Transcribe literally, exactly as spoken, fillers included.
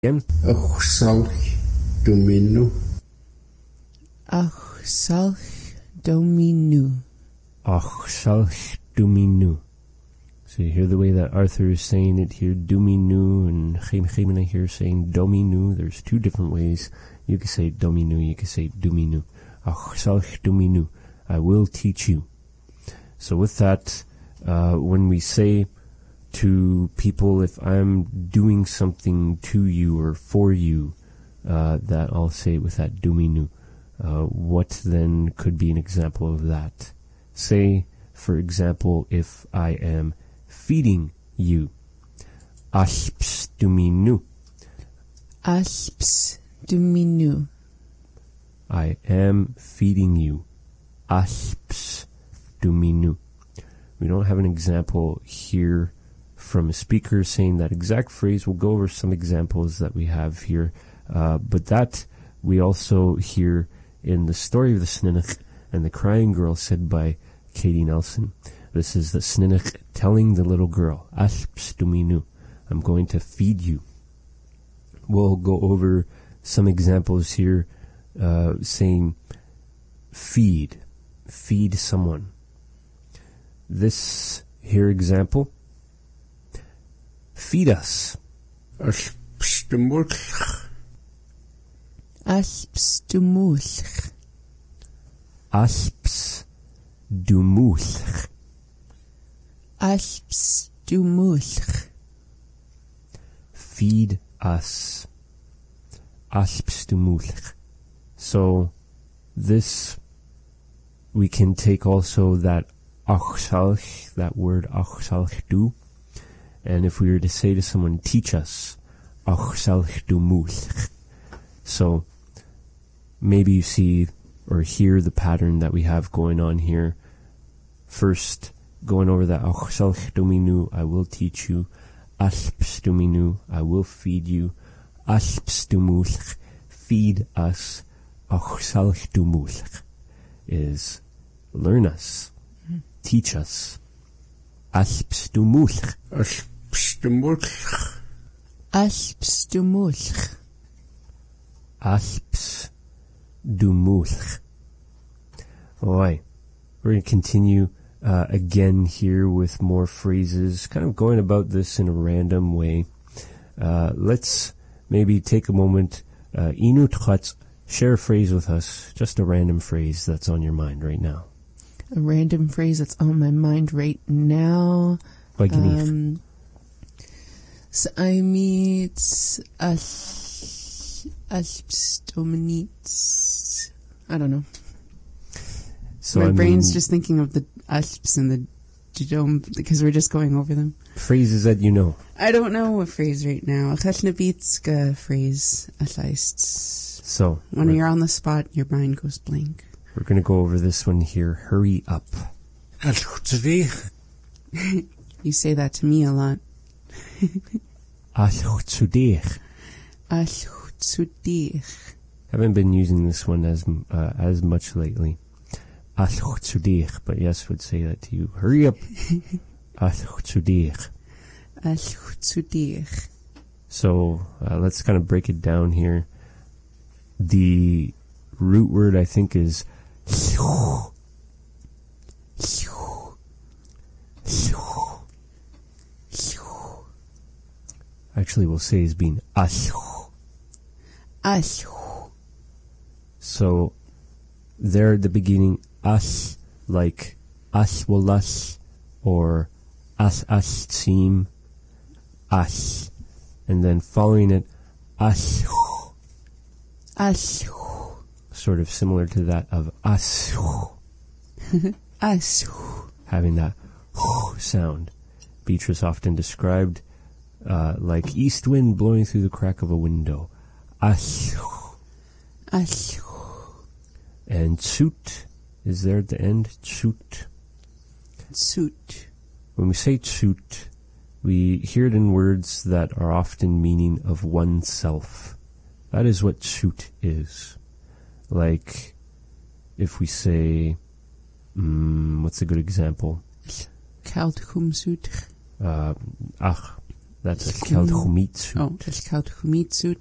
Again. Och salch dominu. Ach salch dominu. Och salch dominu. So you hear the way that Arthur is saying it here, dominu, and Jimena here saying dominu. There's two different ways. You can say dominu, you can say dominu. Ach salch dominu. I will teach you. So with that, uh, when we say to people, if I'm doing something to you or for you, uh, that I'll say it with that dominu. Uh, what then could be an example of that? Say, for example, if I am feeding you, asps dominu. Asps dominu. I am feeding you, asps dominu. We don't have an example here from a speaker saying that exact phrase. We'll go over some examples that we have here, uh, but that we also hear in the story of the Sninoch and the crying girl said by Katie Nelson. This is the Sninoch telling the little girl, Asps dominu, I'm going to feed you. We'll go over some examples here uh, saying feed, feed someone. This here example, feed us. Asps domulch. Asps domulch. Asps domulch. Asps domulch. Feed us. Asps domulch. So this we can take also that achsalch, that word achsalch du, and if we were to say to someone, teach us, achsalch domulch. So maybe you see or hear the pattern that we have going on here. First, going over that achsalch dominu, I will teach you. Asps dominu, I will feed you. Asps domulch, feed us. Achsalch domulch is learn us, mm. teach us. Asps domulch. Asps domulch. Asps domulch. Asps domulch. Alright, we're going to continue uh, again here with more phrases, kind of going about this in a random way. Uh, let's maybe take a moment. Uh, Inu Tchatz, share a phrase with us, just a random phrase that's on your mind right now. A random phrase that's on my mind right now. Um, so I meet Asps dominites. I don't know. So my I brain's mean, just thinking of the asps and the dome because we're just going over them. Phrases that you know. I don't know a phrase right now. A Cheshnevitska phrase, at least. So when you're on the spot, your mind goes blank. We're going to go over this one here. Hurry up. You say that to me a lot. Ashutsudir. Ashutsudir. Haven't been using this one as uh, as much lately. Ashutsudir, but yes, would say that to you. Hurry up. Ashutsudir. Ashutsudir. So uh, let's kind of break it down here. The root word I think is actually we'll say is being ash. Ash. So there at the beginning, ash, like ash walash or ash ash seem, ash, and then following it, ash. Ash. Sort of similar to that of ash. Ash. Having that sound. Beatrice often described uh, like east wind blowing through the crack of a window. Ash. Ash. And tsut is there at the end. Tsut. Tsut. When we say tsut, we hear it in words that are often meaning of oneself. That is what tsut is. Like, if we say, um, what's a good example? Kaltkumsut. Uh, ach, That's a Celt Chumitsu. Oh, that's Celt Chumitsu.